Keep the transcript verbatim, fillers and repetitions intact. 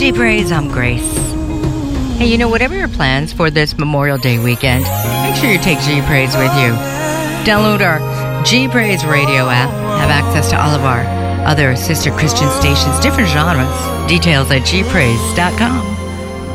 G Praise, I'm Grace. Hey, you know, whatever your plans for this Memorial Day weekend, make sure you take G Praise with you. Download our G Praise radio app. Have access to all of our other sister Christian stations, different genres. Details at g praise dot com.